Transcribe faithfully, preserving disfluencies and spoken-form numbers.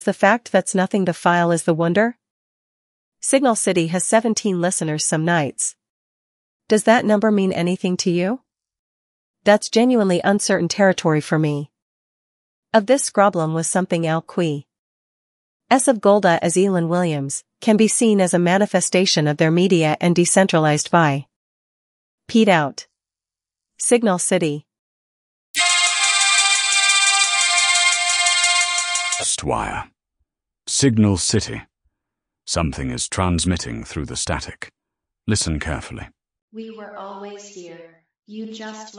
The fact that's nothing the file is the wonder? Signal City has seventeen listeners some nights. Does that number mean anything to you? That's genuinely uncertain territory for me. Of this scroblem was something Al Qui. S of Golda as Elin Williams, can be seen as a manifestation of their media and decentralized vi. Pete out. Signal City. Wire. Signal City. Something is transmitting through the static. Listen carefully. We were always here. You just